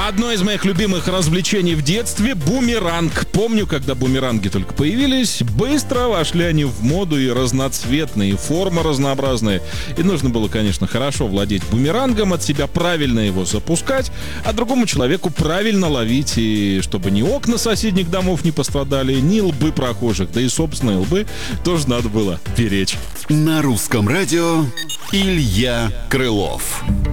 Одно из моих любимых развлечений в детстве — бумеранг. Помню, когда бумеранги только появились, быстро вошли они в моду и разноцветные, и формы разнообразные. И нужно было, конечно, хорошо владеть бумерангом, от себя правильно его запускать, а другому человеку правильно ловить, и чтобы ни окна соседних домов не пострадали, ни лбы прохожих, да и собственные лбы тоже надо было беречь. На русском радио Илья Крылов.